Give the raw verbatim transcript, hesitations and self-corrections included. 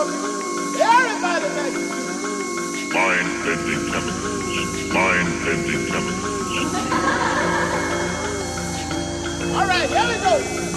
Everybody back to mind-bending chemicals. Mind-bending chemicals. All right, here we go.